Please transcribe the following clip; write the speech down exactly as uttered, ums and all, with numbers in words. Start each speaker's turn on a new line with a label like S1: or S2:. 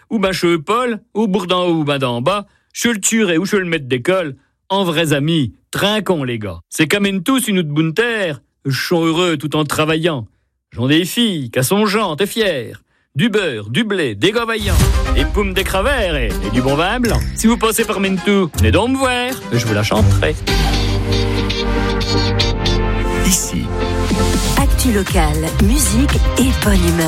S1: ou ben chez Paul, ou bourdin haut ou ben d'en bas, je le tuerai ou je le mette d'école. En vrais amis, trinquons les gars. C'est comme une tous une autre bonne terre, je suis heureux tout en travaillant. J'en des filles, qu'à son genre, t'es fier. Du beurre, du blé, des gars vaillants, des poumes, des cravers et, et du bon vin blanc. Si vous passez par Mentou, venez donc me voir, je vous la chanterai.
S2: Ici. Actu locale, musique et bonne humeur.